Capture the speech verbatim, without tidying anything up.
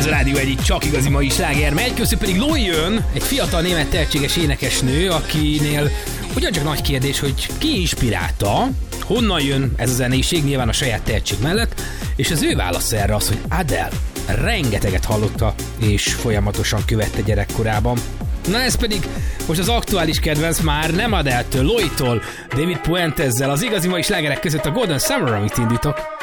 Ez a Rádió egyik csak igazi mai sláger megy, közben pedig Loi jön, egy fiatal német tehetséges énekesnő, akinél ugyancsak nagy kérdés, hogy ki inspirálta, honnan jön ez a zenéség, nyilván a saját tehetség mellett, és az ő válasz erre az, hogy Adele rengeteget hallotta, és folyamatosan követte gyerekkorában. Na ez pedig most az aktuális kedvenc már nem Adele-től, Loi-tól, David Puentezzel, az igazi mai slágerek között a Golden Summer, amit indítok.